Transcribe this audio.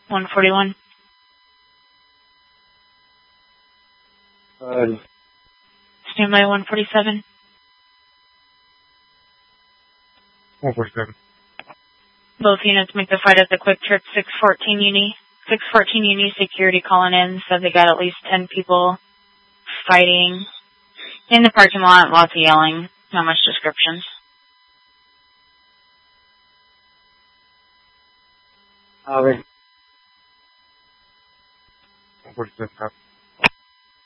141. Standby 147. 147. Both units make the fight at the quick trip 614 Uni. 614 Uni security calling in said they got at least 10 people fighting in the parking lot, lots of yelling, not much descriptions. Over. 147.